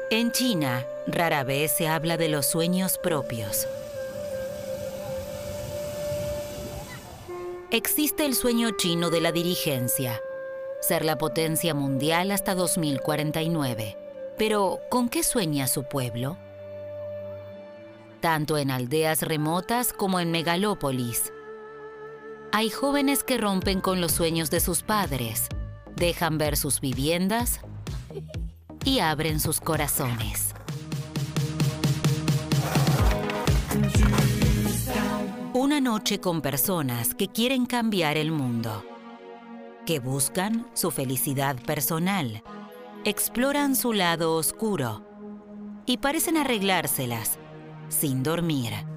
En China, rara vez se habla de los sueños propios. Existe el sueño chino de la dirigencia, ser la potencia mundial hasta 2049. Pero, ¿con qué sueña su pueblo? Tanto en aldeas remotas como en megalópolis. Hay jóvenes que rompen con los sueños de sus padres, dejan ver sus viviendas y abren sus corazones. Una noche con personas que quieren cambiar el mundo, que buscan su felicidad personal, exploran su lado oscuro y parecen arreglárselas sin dormir.